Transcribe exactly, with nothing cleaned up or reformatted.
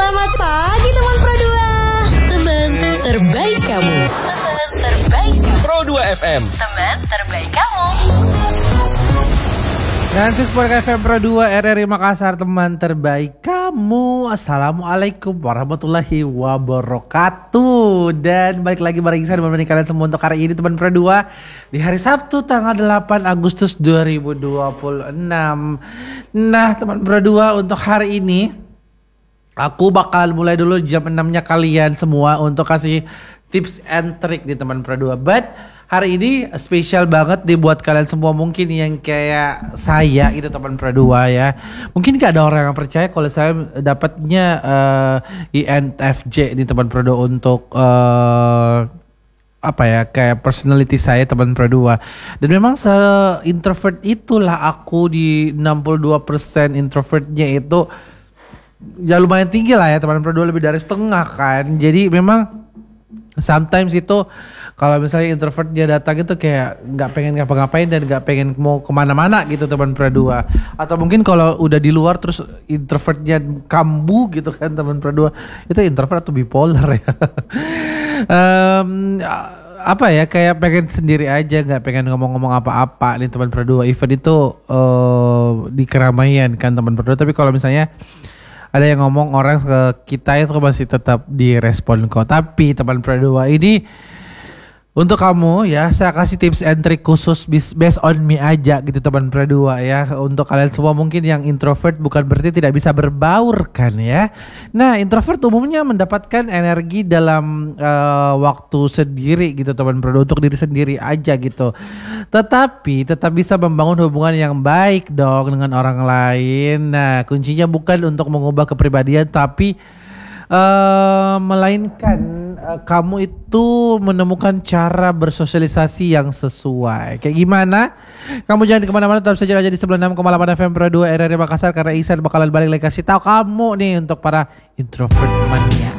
Selamat pagi teman Pro dua. Teman terbaik kamu. Teman terbaik kamu. Pro dua F M. Teman terbaik kamu. Dan Sport F M Pro dua R R I Makassar, teman terbaik kamu. Assalamualaikum warahmatullahi wabarakatuh. Dan balik lagi bareng saya menemani kalian semua untuk hari ini teman Pro dua di hari Sabtu tanggal delapan Agustus dua ribu dua puluh enam. Nah teman Pro dua, untuk hari ini aku bakal mulai dulu jam enam-nya kalian semua untuk kasih tips and trick di teman Pro dua. But hari ini spesial banget dibuat kalian semua mungkin yang kayak saya itu teman Pro dua ya. Mungkin gak ada orang yang percaya kalau saya dapatnya uh, I N T F J di teman Pro dua untuk uh, apa ya, kayak personality saya teman Pro dua. Dan memang se-introvert itulah aku, di enam puluh dua persen introvertnya itu ya lumayan tinggi lah ya teman Pro dua, lebih dari setengah kan. Jadi memang sometimes itu kalau misalnya introvert dia datang itu kayak nggak pengen ngapa-ngapain dan nggak pengen mau kemana-mana gitu teman Pro dua. Atau mungkin kalau udah di luar terus introvertnya kambuh gitu kan teman Pro dua, itu introvert atau bipolar ya. um, apa ya, kayak pengen sendiri aja, nggak pengen ngomong-ngomong apa-apa nih teman Pro dua. Event itu uh, di keramaian kan teman Pro dua. Tapi kalau misalnya ada yang ngomong orang ke kita itu masih tetap direspon kok. Tapi teman Pro dua ini untuk kamu ya, saya kasih tips and trick khusus based on me aja gitu teman Pro dua ya. Untuk kalian semua mungkin yang introvert bukan berarti tidak bisa berbaur kan ya. Nah, introvert umumnya mendapatkan energi dalam uh, waktu sendiri gitu teman Pro dua, untuk diri sendiri aja gitu. Tetapi tetap bisa membangun hubungan yang baik dong dengan orang lain. Nah, kuncinya bukan untuk mengubah kepribadian, tapi Uh, melainkan uh, kamu itu menemukan cara bersosialisasi yang sesuai. Kayak gimana? Kamu jangan kemana-mana, tetap saja aja di sembilan puluh enam koma delapan F M Pro dua R R I Makassar, karena Ihsan bakalan balik lagi kasih tahu kamu nih untuk para introvert mania.